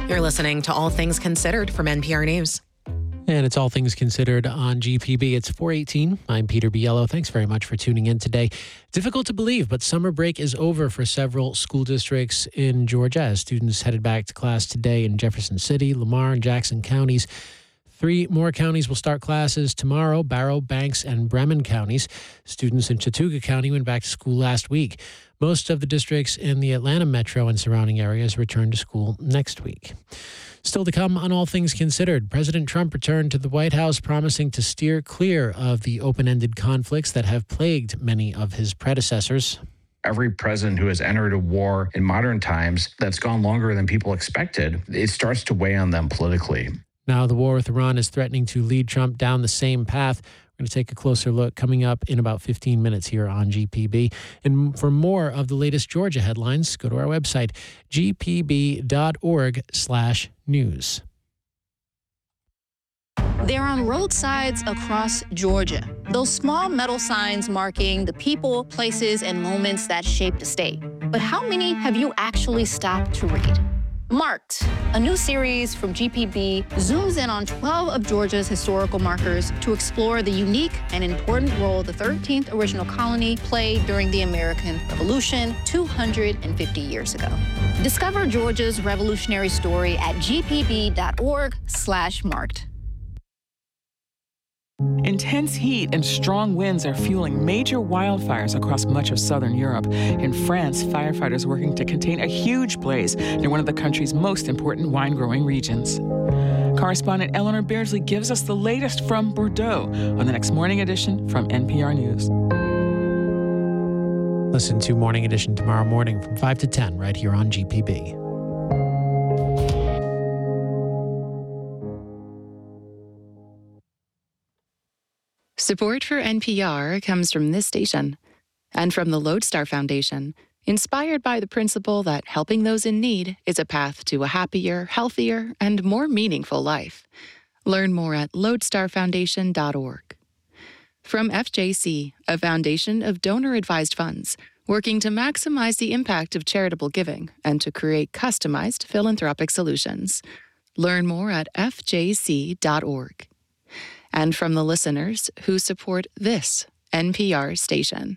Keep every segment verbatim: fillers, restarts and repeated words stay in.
You're listening to All Things Considered from N P R News. And it's All Things Considered on G P B. It's four eighteen. I'm Peter Biello. Thanks very much for tuning in today. Difficult to believe, but summer break is over for several school districts in Georgia as students headed back to class today in Jefferson City, Lamar, and Jackson counties. Three more counties will start classes tomorrow: Barrow, Banks, and Bremen counties. Students in Chattooga County went back to school last week. Most of the districts in the Atlanta metro and surrounding areas return to school next week. Still to come on All Things Considered, President Trump returned to the White House promising to steer clear of the open-ended conflicts that have plagued many of his predecessors. Every president who has entered a war in modern times that's gone longer than people expected, it starts to weigh on them politically. Now the war with Iran is threatening to lead Trump down the same path. We're going to take a closer look coming up in about fifteen minutes here on G P B. And for more of the latest Georgia headlines, go to our website, g p b dot org slash news. They're on roadsides across Georgia. Those small metal signs marking the people, places, and moments that shape the state. But how many have you actually stopped to read? Marked, a new series from G P B, zooms in on twelve of Georgia's historical markers to explore the unique and important role the thirteenth original colony played during the American Revolution two hundred fifty years ago. Discover Georgia's revolutionary story at g p b dot org slash marked. Intense heat and strong winds are fueling major wildfires across much of southern Europe. In France, firefighters working to contain a huge blaze near one of the country's most important wine-growing regions. Correspondent Eleanor Beardsley gives us the latest from Bordeaux on the next Morning Edition from N P R News. Listen to Morning Edition tomorrow morning from five to ten right here on G P B. Support for N P R comes from this station and from the Lodestar Foundation, inspired by the principle that helping those in need is a path to a happier, healthier, and more meaningful life. Learn more at lodestar foundation dot org. From F J C, a foundation of donor-advised funds, working to maximize the impact of charitable giving and to create customized philanthropic solutions. Learn more at f j c dot org. And from the listeners who support this N P R station.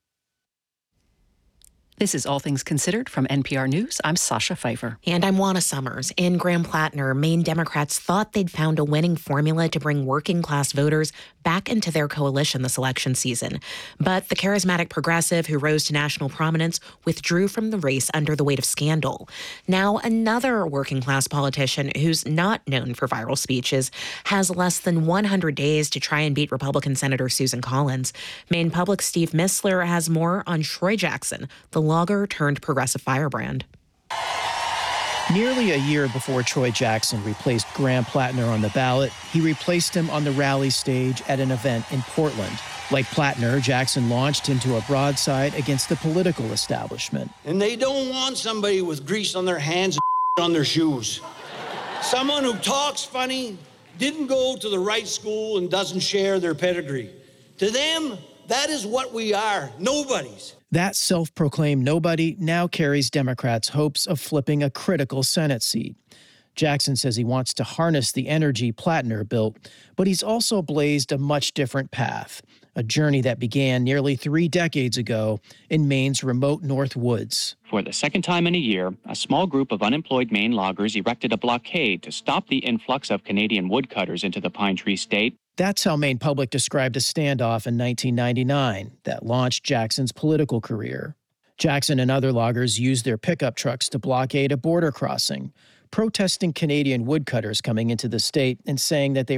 This is All Things Considered from N P R News. I'm Sasha Pfeiffer. And I'm Juana Summers. In Grand Plattner, Maine Democrats thought they'd found a winning formula to bring working-class voters back into their coalition this election season. But the charismatic progressive who rose to national prominence withdrew from the race under the weight of scandal. Now, another working-class politician who's not known for viral speeches has less than one hundred days to try and beat Republican Senator Susan Collins. Maine Public's Steve Mistler has more on Troy Jackson, the logger turned progressive firebrand. Nearly a year before Troy Jackson replaced Graham Plattner on the ballot, he replaced him on the rally stage at an event in Portland. Like Plattner, Jackson launched into a broadside against the political establishment. And they don't want somebody with grease on their hands and on their shoes. Someone who talks funny, didn't go to the right school, and doesn't share their pedigree. To them, that is what we are, nobodies. That self-proclaimed nobody now carries Democrats' hopes of flipping a critical Senate seat. Jackson says he wants to harness the energy Plattner built, but he's also blazed a much different path, a journey that began nearly three decades ago in Maine's remote North Woods. For the second time in a year, a small group of unemployed Maine loggers erected a blockade to stop the influx of Canadian woodcutters into the Pine Tree State. That's how Maine Public described a standoff in nineteen ninety-nine that launched Jackson's political career. Jackson and other loggers used their pickup trucks to blockade a border crossing, protesting Canadian woodcutters coming into the state and saying that they